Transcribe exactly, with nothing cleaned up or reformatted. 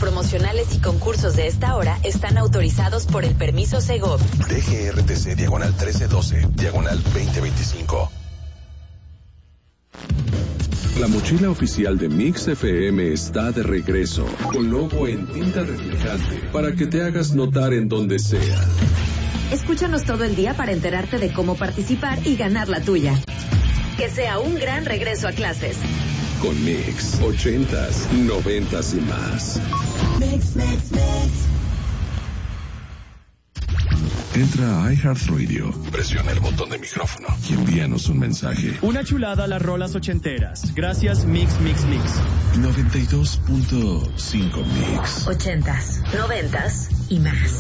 promocionales y concursos de esta hora están autorizados por el permiso Segov. D G R T C diagonal trece doce, diagonal veinte veinticinco. La mochila oficial de Mix F M está de regreso, con logo en tinta reflejante, para que te hagas notar en donde sea. Escúchanos todo el día para enterarte de cómo participar y ganar la tuya. Que sea un gran regreso a clases. Con Mix, ochentas, noventas y más. Mix, mix, mix. Entra a iHeartRadio, presiona el botón de micrófono y envíanos un mensaje. Una chulada a las rolas ochenteras. Gracias, Mix, Mix, Mix. noventa y dos punto cinco Mix. Ochentas, noventas y más.